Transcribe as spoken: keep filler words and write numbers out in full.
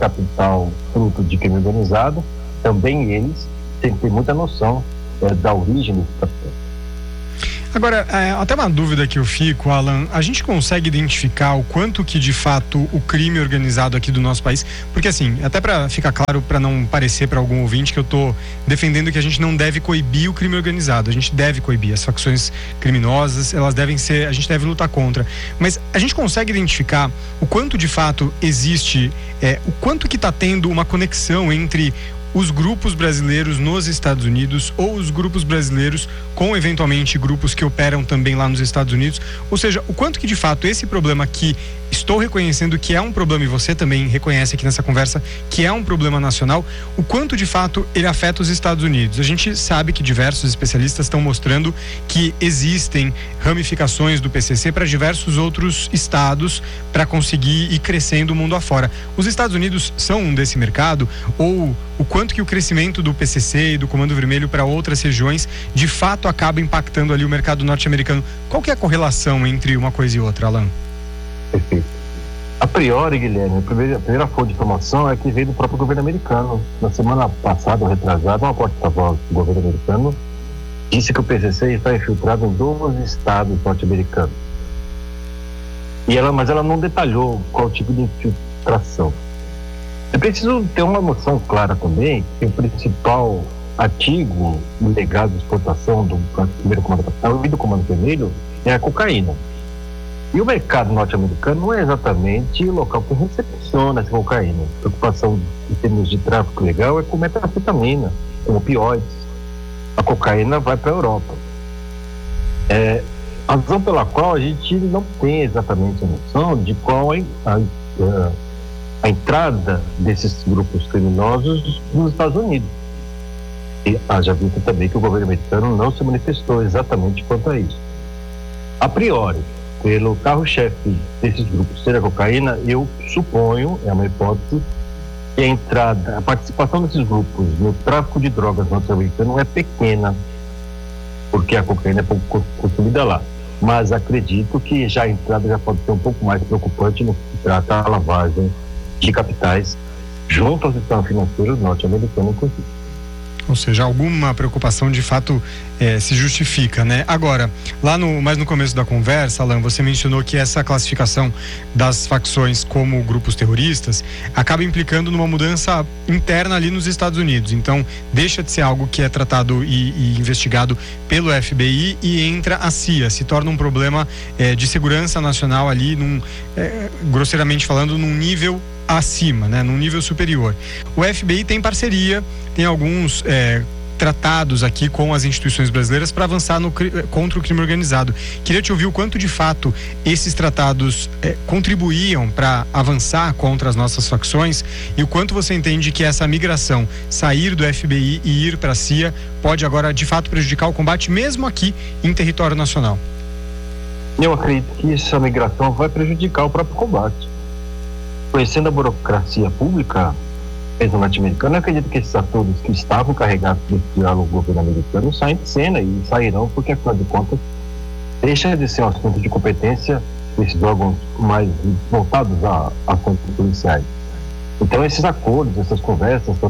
capital fruto de crime organizado, também eles têm que ter muita noção é, da origem desse capital. Agora, é, até uma dúvida que eu fico, Alan, a gente consegue identificar o quanto que de fato o crime organizado aqui do nosso país, porque assim, até para ficar claro, para não parecer para algum ouvinte que eu tô defendendo que a gente não deve coibir o crime organizado, a gente deve coibir as facções criminosas, elas devem ser, a gente deve lutar contra, mas a gente consegue identificar o quanto de fato existe, é, o quanto que está tendo uma conexão entre os grupos brasileiros nos Estados Unidos ou os grupos brasileiros com eventualmente grupos que operam também lá nos Estados Unidos, ou seja, o quanto que de fato esse problema que estou reconhecendo que é um problema, e você também reconhece aqui nessa conversa que é um problema nacional, o quanto de fato ele afeta os Estados Unidos. A gente sabe que diversos especialistas estão mostrando que existem ramificações do P C C para diversos outros estados para conseguir ir crescendo o mundo afora. Os Estados Unidos são um desse mercado, ou o quanto que o crescimento do P C C e do Comando Vermelho para outras regiões de fato acaba impactando ali o mercado norte-americano? Qual que é a correlação entre uma coisa e outra, Alan? Perfeito. A priori, Guilherme, a primeira, a primeira fonte de informação é que veio do próprio governo americano. Na semana passada, ou retrasada, uma porta-voz do governo americano disse que o P C C está infiltrado em doze estados norte-americanos. E ela, mas ela não detalhou qual tipo de infiltração. É preciso ter uma noção clara também que o principal ativo legado de exportação do primeiro Comando Capital e do Comando Vermelho é a cocaína. E o mercado norte-americano não é exatamente o local que recepciona essa cocaína. A preocupação em termos de tráfico legal é com metanfetamina, com opioides. A cocaína vai para a Europa. É, a razão pela qual a gente não tem exatamente a noção de qual é a, a, a entrada desses grupos criminosos nos Estados Unidos. E haja visto também que o governo americano não se manifestou exatamente quanto a isso. A priori, pelo carro-chefe desses grupos ser a cocaína, eu suponho, é uma hipótese, que a entrada, a participação desses grupos no tráfico de drogas norte-americano é pequena, porque a cocaína é pouco consumida lá. Mas acredito que já a entrada já pode ser um pouco mais preocupante no que trata a lavagem de capitais junto ao sistema financeiro norte-americano, inclusive. Ou seja, alguma preocupação de fato é, se justifica, né? Agora, lá no, mais no começo da conversa, Alan, você mencionou que essa classificação das facções como grupos terroristas acaba implicando numa mudança interna ali nos Estados Unidos. Então, deixa de ser algo que é tratado e, e investigado pelo F B I e entra a C I A, se torna um problema é, de segurança nacional ali, num, é, grosseiramente falando, num nível acima, né, num nível superior. O F B I tem parceria, tem alguns é, tratados aqui com as instituições brasileiras para avançar no, contra o crime organizado. Queria te ouvir o quanto de fato esses tratados é, contribuíam para avançar contra as nossas facções e o quanto você entende que essa migração, sair do F B I e ir para a C I A, pode agora de fato prejudicar o combate mesmo aqui em território nacional. Eu acredito que essa migração vai prejudicar o próprio combate. Conhecendo a burocracia pública norte-americana, eu acredito que esses atores que estavam carregados desse diálogo governo americano saem de cena e sairão, porque afinal de contas deixa de ser um assunto de competência desses órgãos mais voltados a assuntos policiais. Então esses acordos, essas conversas,